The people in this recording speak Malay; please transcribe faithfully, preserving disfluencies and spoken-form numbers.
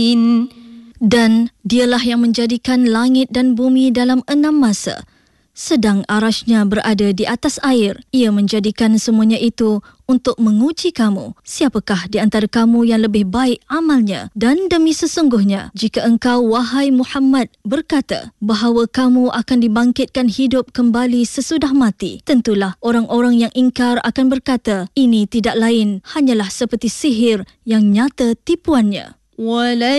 Dan dialah yang menjadikan langit dan bumi dalam enam masa, sedang arasy-Nya berada di atas air. Ia menjadikan semuanya itu untuk menguji kamu, siapakah di antara kamu yang lebih baik amalnya. Dan demi sesungguhnya, jika engkau, wahai Muhammad, berkata bahawa kamu akan dibangkitkan hidup kembali sesudah mati, tentulah orang-orang yang ingkar akan berkata, ini tidak lain hanyalah seperti sihir yang nyata tipuannya.